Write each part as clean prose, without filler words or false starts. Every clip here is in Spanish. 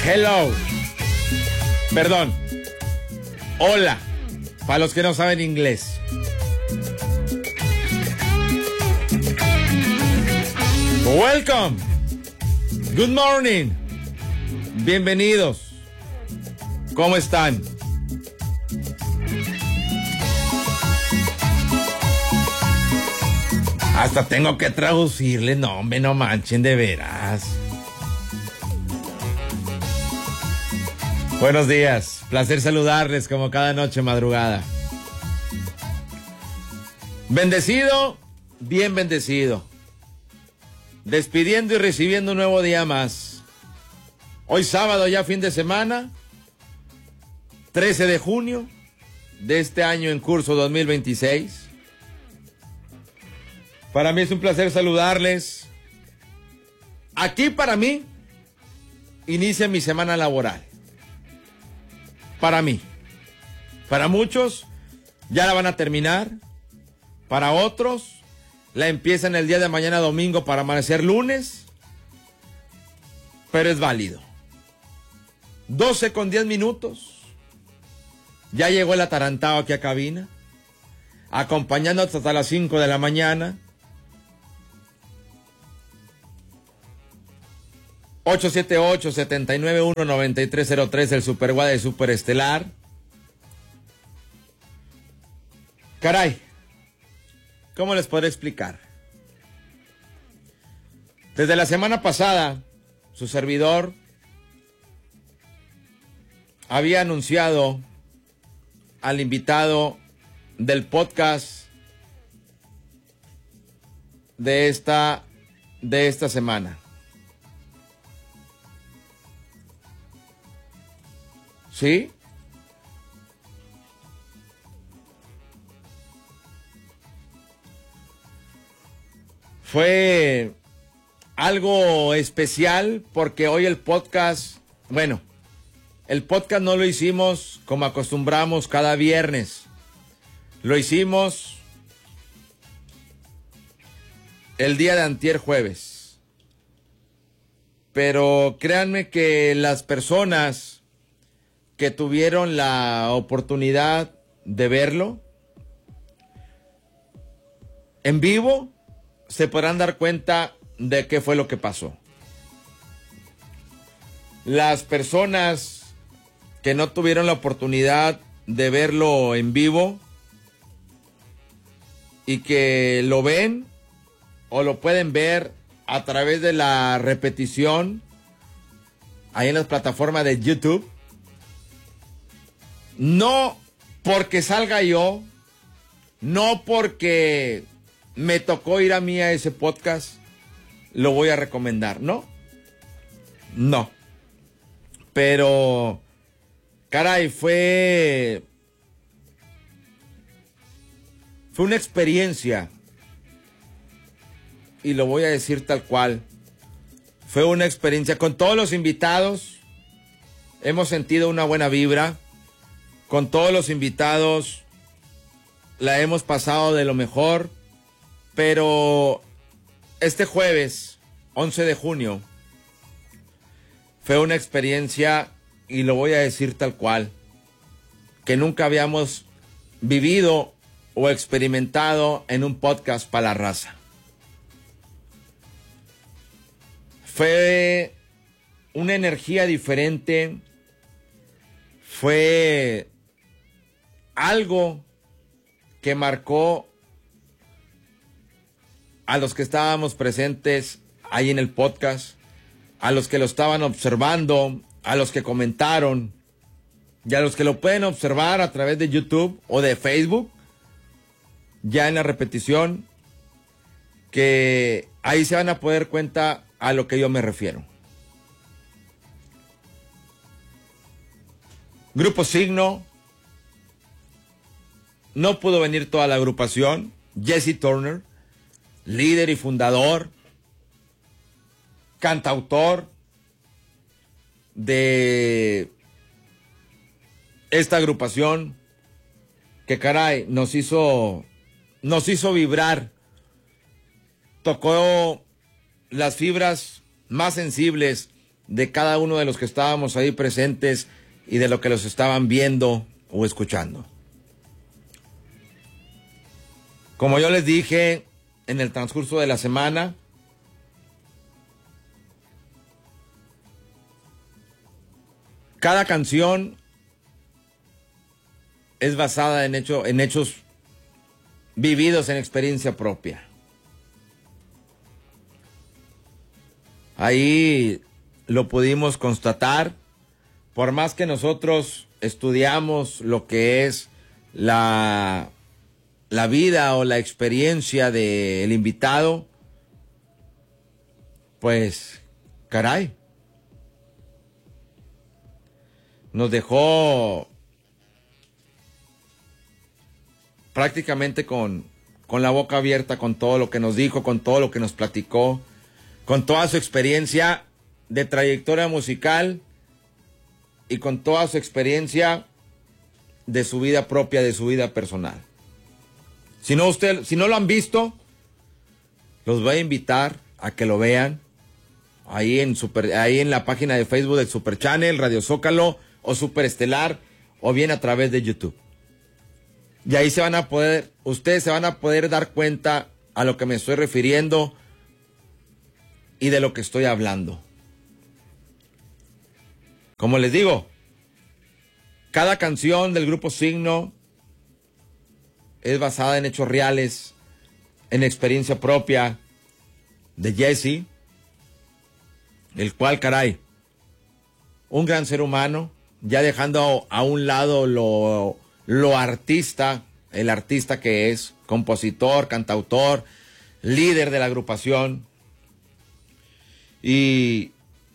Hello. Perdón. Hola. Para los que no saben inglés. Welcome. Good morning. Bienvenidos. ¿Cómo están? Hasta tengo que traducirle. No, hombre, no manchen, de veras. Buenos días. Placer saludarles como cada noche madrugada. Bendecido, bien bendecido. Despidiendo y recibiendo un nuevo día más. Hoy sábado, ya fin de semana, 13 de junio de este año en curso 2026. Para mí es un placer saludarles. Aquí para mí inicia mi semana laboral. Para mí. Para muchos ya la van a terminar. Para otros la empiezan el día de mañana domingo para amanecer lunes. Pero es válido. 12:10. Ya llegó el atarantado aquí a cabina. Acompañándonos hasta las 5 de la mañana. 878-791-9303, el Superguada de Superestelar. Caray, ¿cómo les podré explicar? Desde la semana pasada, su servidor había anunciado al invitado del podcast de esta semana. ¿Sí? Fue algo especial porque hoy el podcast no lo hicimos como acostumbramos cada viernes. Lo hicimos el día de antier jueves. Pero créanme que las personas que tuvieron la oportunidad de verlo en vivo se podrán dar cuenta de qué fue lo que pasó. Las personas que no tuvieron la oportunidad de verlo en vivo y que lo ven o lo pueden ver a través de la repetición ahí en las plataformas de YouTube. No porque salga yo, no porque me tocó ir a mí a ese podcast, lo voy a recomendar, ¿no? No. Pero, caray, fue una experiencia, y lo voy a decir tal cual. Fue una experiencia con todos los invitados. Hemos sentido una buena vibra. Con todos los invitados la hemos pasado de lo mejor, pero este jueves, 11 de junio, fue una experiencia, y lo voy a decir tal cual, que nunca habíamos vivido o experimentado en un podcast para la raza. Fue una energía diferente, fue algo que marcó a los que estábamos presentes ahí en el podcast, a los que lo estaban observando, a los que comentaron y a los que lo pueden observar a través de YouTube o de Facebook, ya en la repetición, que ahí se van a poder dar cuenta a lo que yo me refiero. Grupo Signo. No pudo venir toda la agrupación. Jesse Turner, líder y fundador, cantautor de esta agrupación, que caray, nos hizo vibrar. Tocó las fibras más sensibles de cada uno de los que estábamos ahí presentes y de lo que los estaban viendo o escuchando. Como yo les dije en el transcurso de la semana, cada canción es basada en hechos vividos en experiencia propia. Ahí lo pudimos constatar. Por más que nosotros estudiamos lo que es la vida o la experiencia del invitado, pues, caray, nos dejó prácticamente con la boca abierta, con todo lo que nos dijo, con todo lo que nos platicó, con toda su experiencia de trayectoria musical y con toda su experiencia de su vida propia, de su vida personal. Si no lo han visto, los voy a invitar a que lo vean ahí en la página de Facebook del Super Channel, Radio Zócalo o Super Estelar, o bien a través de YouTube. Y ahí ustedes se van a poder dar cuenta a lo que me estoy refiriendo y de lo que estoy hablando. Como les digo, cada canción del Grupo Signo es basada en hechos reales, en experiencia propia de Jesse, el cual, caray, un gran ser humano, ya dejando a un lado lo artista, el artista que es, compositor, cantautor, líder de la agrupación. Y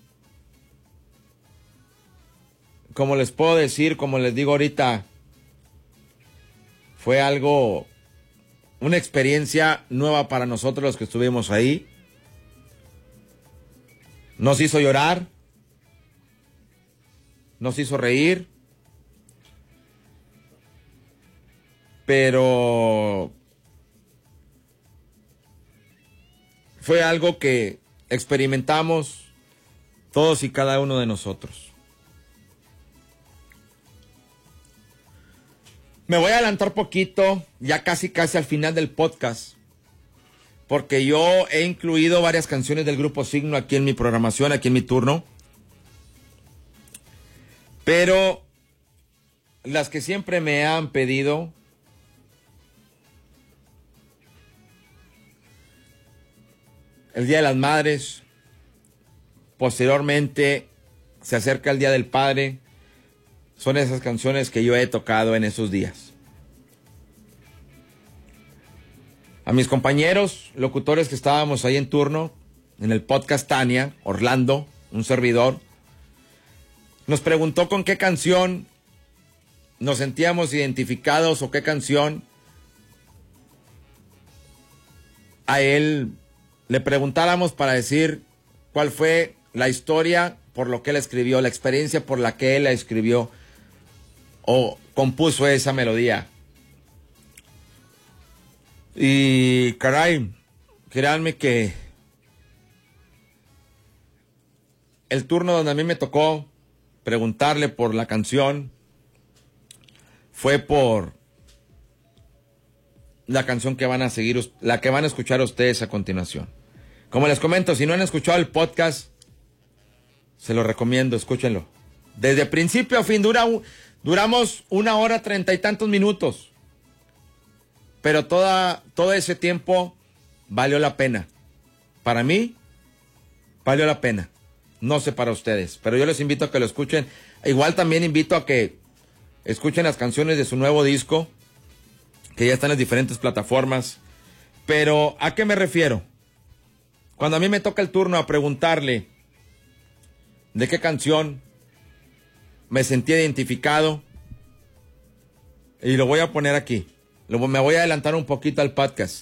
como les puedo decir, como les digo ahorita, fue una experiencia nueva para nosotros los que estuvimos ahí. Nos hizo llorar, nos hizo reír, pero fue algo que experimentamos todos y cada uno de nosotros. Me voy a adelantar poquito, ya casi al final del podcast, porque yo he incluido varias canciones del Grupo Signo aquí en mi programación, aquí en mi turno. Pero las que siempre me han pedido, el Día de las Madres, posteriormente se acerca el Día del Padre, son esas canciones que yo he tocado en esos días. A mis compañeros, locutores que estábamos ahí en turno, en el podcast Tania, Orlando, un servidor, nos preguntó con qué canción nos sentíamos identificados o qué canción a él le preguntáramos para decir cuál fue la historia por lo que él escribió, la experiencia por la que él la escribió o compuso esa melodía. Y caray, créanme que el turno donde a mí me tocó preguntarle por la canción fue por la canción que van a seguir, la que van a escuchar ustedes a continuación. Como les comento, si no han escuchado el podcast, se lo recomiendo, escúchenlo. Desde principio a fin, duramos 1 hora 30 y tantos minutos. Pero todo ese tiempo valió la pena. Para mí, valió la pena. No sé para ustedes, pero yo les invito a que lo escuchen. Igual también invito a que escuchen las canciones de su nuevo disco, que ya están en las diferentes plataformas. Pero, ¿a qué me refiero? Cuando a mí me toca el turno a preguntarle de qué canción me sentí identificado, y lo voy a poner aquí. Me voy a adelantar un poquito al podcast.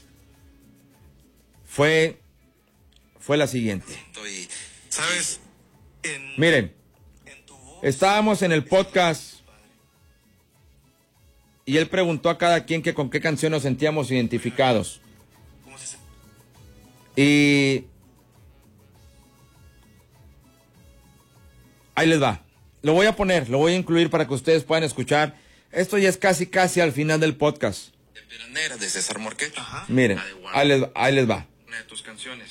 Fue la siguiente. ¿Sabes? Miren, estábamos en el podcast y él preguntó a cada quien que con qué canción nos sentíamos identificados. Y Ahí les va. Lo voy a incluir para que ustedes puedan escuchar. Esto ya es casi al final del podcast. De Piranera, de César Morquet. Ajá. Miren, ahí les va. Una de tus canciones.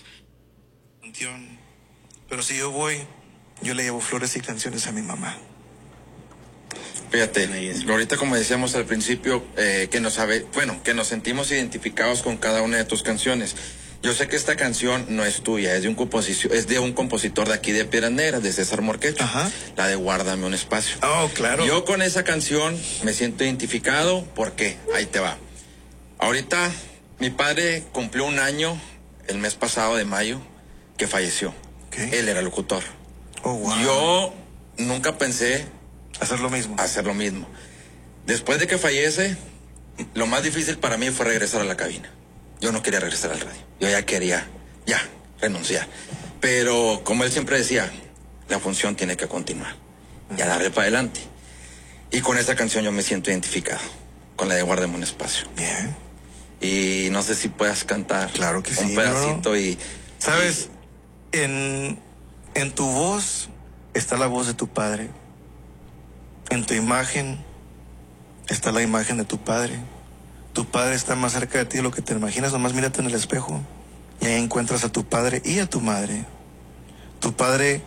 Pero si yo voy, yo le llevo flores y canciones a mi mamá. Fíjate, ahorita como decíamos al principio, que nos sentimos identificados con cada una de tus canciones. Yo sé que esta canción no es tuya, es de un compositor de aquí de Piranera, de César Morquet. Ajá. La de Guárdame un espacio. Oh, claro. Yo con esa canción me siento identificado, ¿por qué? Ahí te va. Ahorita mi padre cumplió un año el mes pasado de mayo que falleció. Okay. Él era locutor. Oh, wow. Yo nunca pensé Hacer lo mismo. hacer lo mismo. Después de que fallece, lo más difícil para mí fue regresar a la cabina. Yo no quería regresar al radio. Yo ya quería, renunciar. Pero como él siempre decía, la función tiene que continuar. Y a darle para adelante. Y con esta canción yo me siento identificado. Con la de Guárdame un espacio. Bien. Y no sé si puedas cantar Claro que un sí, pedacito ¿no? y... ¿Sabes? En tu voz está la voz de tu padre. En tu imagen está la imagen de tu padre. Tu padre está más cerca de ti de lo que te imaginas. Nomás mírate en el espejo y ahí encuentras a tu padre y a tu madre. Tu padre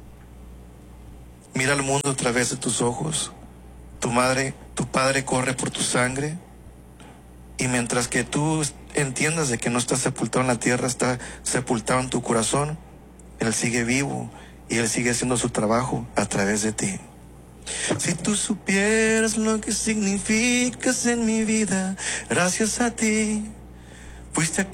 mira al mundo a través de tus ojos. Tu padre corre por tu sangre. Y mientras que tú entiendas de que no está sepultado en la tierra, está sepultado en tu corazón, Él sigue vivo y Él sigue haciendo su trabajo a través de ti. Si tú supieras lo que significas en mi vida, gracias a ti, fuiste